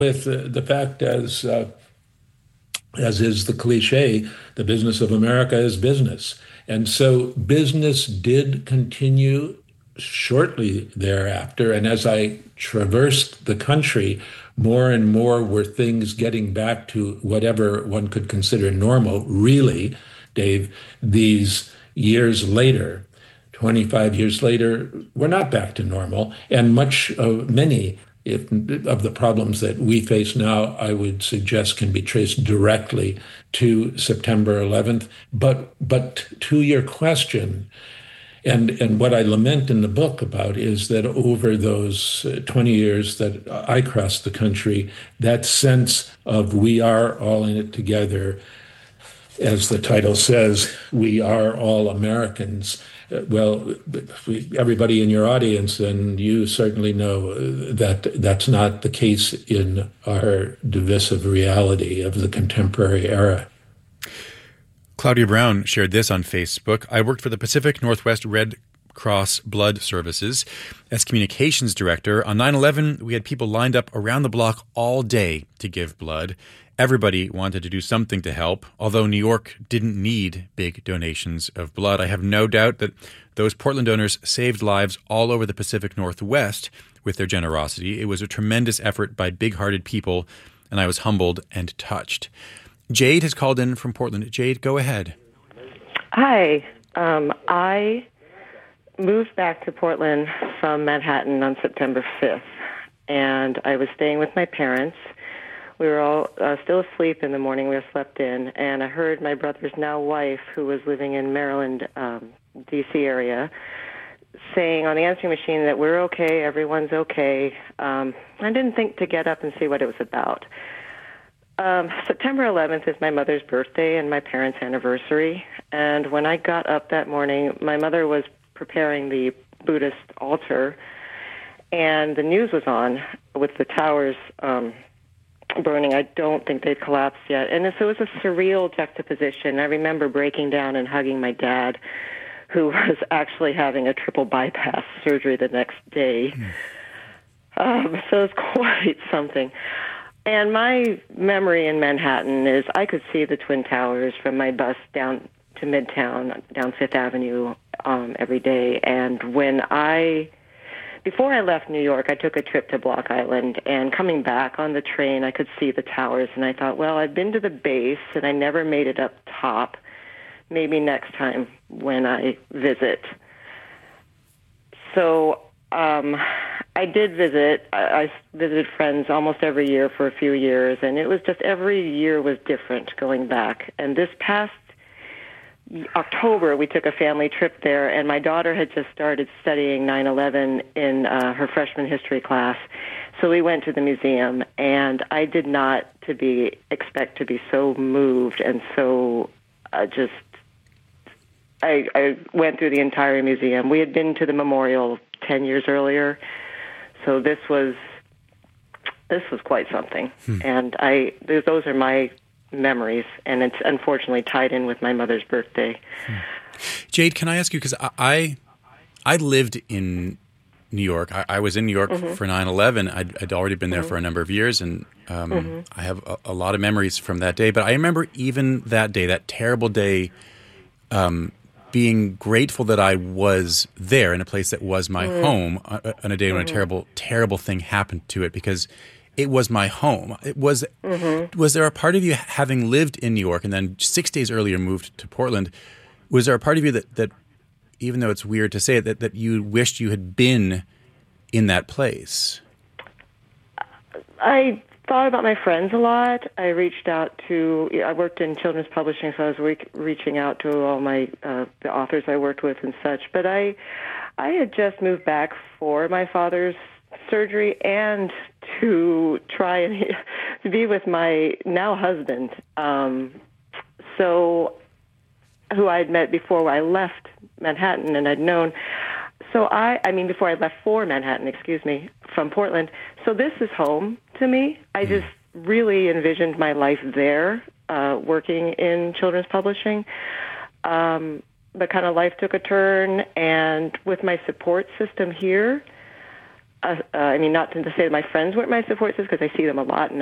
with the fact, as is the cliche, the business of America is business. And so business did continue shortly thereafter. And as I traversed the country, more and more were things getting back to whatever one could consider normal. Really, Dave, these years later, 25 years later, we're not back to normal. And many of the problems that we face now, I would suggest, can be traced directly to September 11th. But to your question, and what I lament in the book about is that over those 20 years that I crossed the country, that sense of we are all in it together, as the title says, we are all Americans. Well, everybody in your audience, and you certainly know that that's not the case in our divisive reality of the contemporary era. Claudia Brown shared this on Facebook. I worked for the Pacific Northwest Red Cross Blood Services as communications director. On 9/11, we had people lined up around the block all day to give blood. Everybody wanted to do something to help, although New York didn't need big donations of blood. I have no doubt that those Portland donors saved lives all over the Pacific Northwest with their generosity. It was a tremendous effort by big-hearted people, and I was humbled and touched. Jade has called in from Portland. Jade, go ahead. Hi. I moved back to Portland from Manhattan on September 5th, and I was staying with my parents. We were all still asleep in the morning. We were slept in, and I heard my brother's now wife, who was living in Maryland, D.C. area, saying on the answering machine that we're okay, everyone's okay. I didn't think to get up and see what it was about. September 11th is my mother's birthday and my parents' anniversary, and when I got up that morning, my mother was preparing the Buddhist altar, and the news was on with the towers burning. I don't think they'd collapsed yet. And so it was a surreal juxtaposition. I remember breaking down and hugging my dad, who was actually having a triple bypass surgery the next day. So it was quite something. And my memory in Manhattan is I could see the Twin Towers from my bus down to Midtown, down Fifth Avenue every day. And before I left New York, I took a trip to Block Island, and coming back on the train, I could see the towers, and I thought, well, I've been to the base, and I never made it up top. Maybe next time when I visit. So I did visit. I visited friends almost every year for a few years, and it was just every year was different going back. And this past October, we took a family trip there, and my daughter had just started studying 9/11 in her freshman history class. So we went to the museum, and I did not expect to be so moved and so I went through the entire museum. We had been to the memorial 10 years earlier, so this was quite something. And those are my memories, and it's unfortunately tied in with my mother's birthday. Jade, can I ask you, because I lived in New York. I was in New York for 9/11. I'd already been there for a number of years, and I have a lot of memories from that day. But I remember even that day, that terrible day, being grateful that I was there in a place that was my home on a day when a terrible, terrible thing happened to it, because it was my home. Was there a part of you, having lived in New York and then 6 days earlier moved to Portland, was there a part of you that even though it's weird to say it, that you wished you had been in that place? I thought about my friends a lot. I worked in children's publishing, so I was reaching out to all my the authors I worked with and such. But I had just moved back for my father's surgery and to try and to be with my now husband, who I had met before I left Manhattan and I'd known. So before I left for Manhattan, from Portland. So this is home to me. I just really envisioned my life there, working in children's publishing. But kind of life took a turn, and with my support system here, I mean, not to say that my friends weren't my support system, because I see them a lot and